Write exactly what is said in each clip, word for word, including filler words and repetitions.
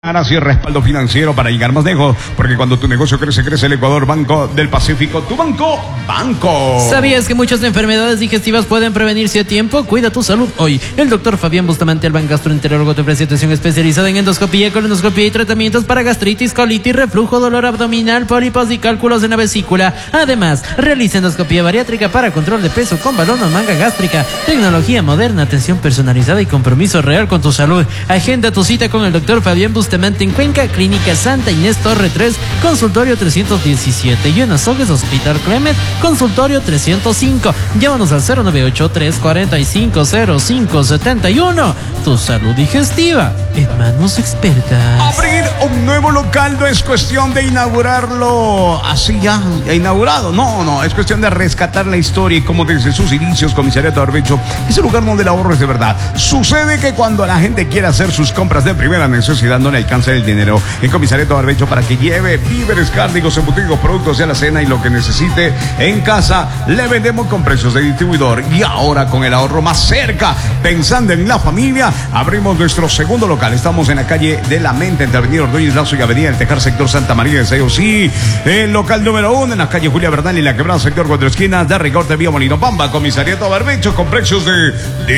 Así respaldo financiero para llegar más lejos, porque cuando tu negocio crece, crece el Ecuador. Banco del Pacífico, tu banco, banco. ¿Sabías que muchas enfermedades digestivas pueden prevenirse a tiempo? Cuida tu salud hoy. El doctor Fabián Bustamante Albán, gastroenterólogo, te ofrece atención especializada en endoscopía, colonoscopía y tratamientos para gastritis, colitis, reflujo, dolor abdominal, pólipos y cálculos en la vesícula. Además, realiza endoscopía bariátrica para control de peso con balón o manga gástrica. Tecnología moderna, atención personalizada y compromiso real con tu salud. Agenda tu cita con el doctor Fabián Bustamante en Cuenca, Clínica Santa Inés Torre tres, consultorio trescientos diecisiete, y en Azogues, Hospital Clemet, consultorio trescientos cinco. Llámanos al cero nueve ocho tres cuatro cinco cero cinco siete uno. Tu salud digestiva en manos expertas. Abrir un nuevo local no es cuestión de inaugurarlo así ya, ya inaugurado. No, no, es cuestión de rescatar la historia y como desde sus inicios, Comisariato de Barbecho es el lugar donde el ahorro es de verdad. Sucede que cuando la gente quiere hacer sus compras de primera necesidad, no le alcanza el dinero. En Comisariato de Barbecho, para que lleve víveres, cárnicos, embutidos, productos de la cena y lo que necesite en casa, le vendemos con precios de distribuidor. Y ahora, con el ahorro más cerca, pensando en la familia, abrimos nuestro segundo local. Estamos en la calle de la Mente, entre Avenida Ordóñez Lazo y Avenida del Tejar, sector Santa María de Sayo. Sí, el local número uno en la calle Julia Bernal y la Quebrada, sector Cuatro Esquinas, de Ricorte, Vía Molino Pamba. Comisariato de Barbecho, con precios de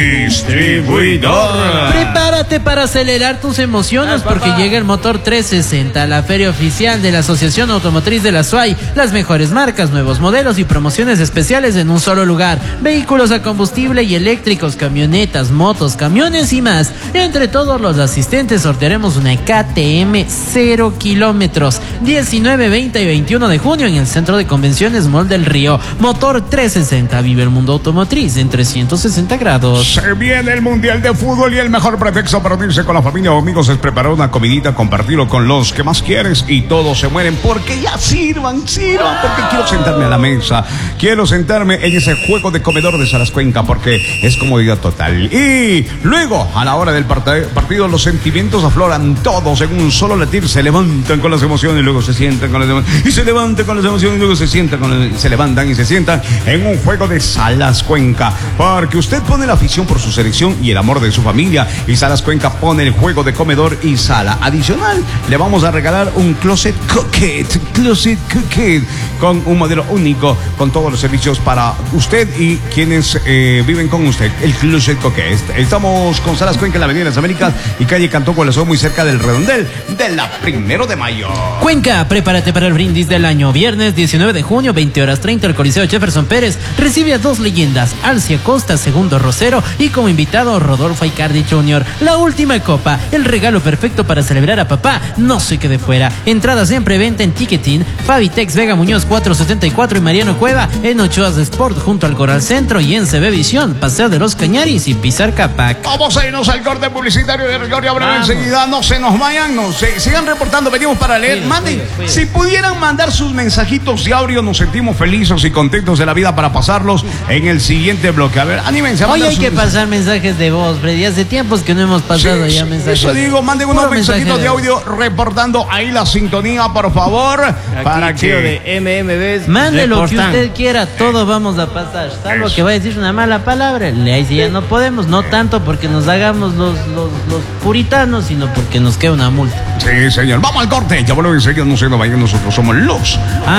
distribuidor. Prepárate para acelerar tus emociones, porque llega el Motor trescientos sesenta, la feria oficial de la Asociación Automotriz de la S U A Y. Las mejores marcas, nuevos modelos y promociones especiales en un solo lugar. Vehículos a combustible y eléctricos, camionetas, motos, camiones y más. Entre todos los asistentes sortearemos una K T M cero kilómetros. diecinueve, veinte y veintiuno de junio en el Centro de Convenciones Mall del Río. Motor trescientos sesenta, vive el mundo automotriz en trescientos sesenta grados. Se viene el Mundial de Fútbol y el mejor pretexto para unirse con la familia o amigos es preparar una comidita, compartirlo con los que más quieres y todos se mueren porque ya sirvan, sirvan, porque quiero sentarme a la mesa, quiero sentarme en ese juego de comedor de Salas Cuenca porque es comodidad total. Y luego, a la hora del partido, los sentimientos afloran todos en un solo latir, se levantan con las emociones y luego se sientan con las emociones, y se levantan con las emociones y luego se sientan con las, se levantan y se sientan en un juego de Salas Cuenca, porque usted pone la afición por su selección y el amor de su familia, y Salas Cuenca pone el juego de comedor y sala. Adicional, le vamos a regalar un closet coquette, closet coquette, con un modelo único, con todos los servicios para usted y quienes eh, viven con usted. El closet coquette. Estamos con Salas Cuenca en la Avenida de las Américas y calle Cantón Corazón, muy cerca del redondel de la Primero de Mayo. Cuenca, prepárate para el brindis del año. Viernes diecinueve de junio, veinte horas treinta, el Coliseo Jefferson Pérez recibe a dos leyendas, Alcia Costa, segundo Rosero, y como invitado Rodolfo Icardi junior La última copa, el regalo perfecto para celebrar a papá. No se quede fuera. Entradas en preventa en Ticketing, Fabitex, Vega Muñoz cuatrocientos setenta y cuatro y Mariano Cueva, en Ochoas Sport junto al Coral Centro, y en C B Visión, Paseo de los Cañaris y Pizar Capac. Vamos a irnos al corte publicitario de rigor y ahora enseguida. No se nos vayan, no se sigan reportando, venimos para leer. Cuide, Manden, cuide, cuide. Si pudieran mandar sus mensajitos de audio, nos sentimos felices y contentos de la vida para pasarlos en el siguiente bloque. A ver, anímense a mandar. Hoy hay que mensajes. pasar mensajes de voz, Freddy. Hace tiempos que no hemos pasado sí, ya mensajes. Eso digo, manden unos mensajitos mensaje de audio reportando ahí la sintonía, por favor. Aquí, para que de M M Bs mande lo que usted quiera, todo vamos a pasar. Salvo Eso. que vaya a decir una mala palabra. Ahí sí ya no podemos, no tanto porque nos hagamos los, los, los puritanos, sino porque nos queda una multa. Sí, señor. Vamos al corte. Ya vuelvo en serio, no se nos vayan, nosotros somos los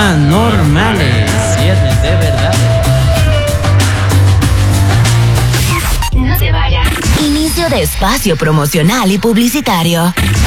anormales. Viernes de verdad. No se vaya. Inicio de espacio promocional y publicitario.